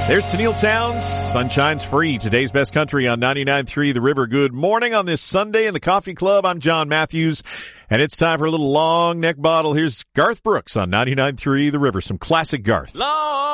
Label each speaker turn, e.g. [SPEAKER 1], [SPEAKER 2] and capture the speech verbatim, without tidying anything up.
[SPEAKER 1] There's Tennille Towns. Sunshine's free. Today's best country on ninety-nine point three The River. Good morning on this Sunday in the Coffee Club. I'm John Matthews, and it's time for a little long neck bottle. Here's Garth Brooks on ninety-nine point three The River. Some classic Garth.
[SPEAKER 2] Long